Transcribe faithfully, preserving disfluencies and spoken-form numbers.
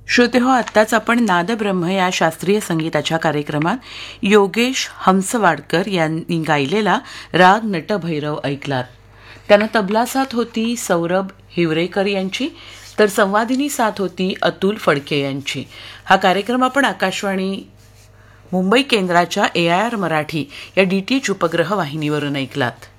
श्रोते हो, आत्ताच आपण नादब्रह्म या शास्त्रीय संगीताच्या कार्यक्रमात योगेश हंसवाडकर यांनी गायलेला राग नटभैरव ऐकलात. त्यांना तबला साथ होती सौरभ हिवरेकर यांची, तर संवादिनी साथ होती अतुल फडके यांची. हा कार्यक्रम आपण आकाशवाणी मुंबई केंद्राच्या ए आय आर मराठी या डी टी एच उपग्रह वाहिनीवरून ऐकलात.